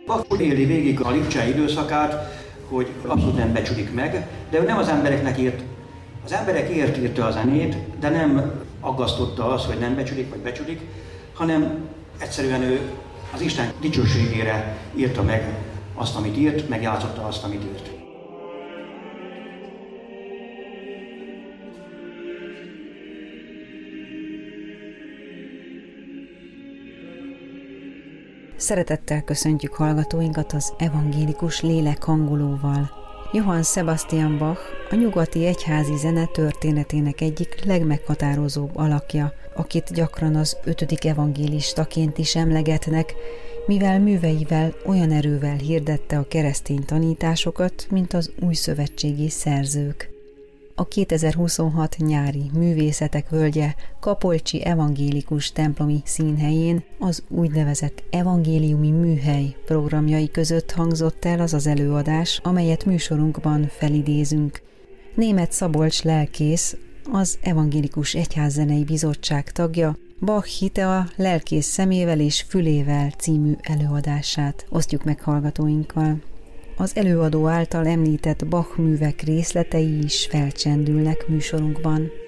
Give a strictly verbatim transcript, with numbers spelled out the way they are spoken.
Bach úgy éli végig a lipcsei időszakát, hogy abszolút nem becsülik meg, de ő nem az embereknek írt, az emberekért írta a zenét, de nem aggasztotta az, hogy nem becsülik vagy becsülik, hanem egyszerűen ő az Isten dicsőségére írta meg azt, amit írt, megjátszotta azt, amit írt. Szeretettel köszöntjük hallgatóinkat az evangélikus lélek hangolóval. Johann Sebastian Bach a nyugati egyházi zene történetének egyik legmeghatározóbb alakja, akit gyakran az ötödik evangélistaként is emlegetnek, mivel műveivel olyan erővel hirdette a keresztény tanításokat, mint az újszövetségi szerzők. A kétezer-huszonhat nyári Művészetek Völgye Kapolcsi Evangélikus Templomi Színhelyén az úgynevezett evangéliumi műhely programjai között hangzott el az az előadás, amelyet műsorunkban felidézünk. Németh Szabolcs lelkész, az Evangélikus Egyházzenei Bizottság tagja, Bach hite a lelkész szemével és fülével című előadását osztjuk meg hallgatóinkkal. Az előadó által említett Bach művek részletei is felcsendülnek műsorunkban.